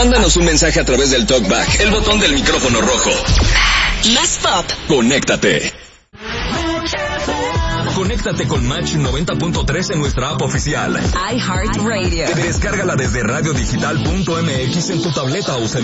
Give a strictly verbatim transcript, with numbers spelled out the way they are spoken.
Mándanos un mensaje a través del TalkBack, el botón del micrófono rojo. Más pop. Conéctate. Conéctate con Match noventa punto tres en nuestra app oficial. iHeartRadio. Descárgala desde radio digital punto m x en tu tableta o celular.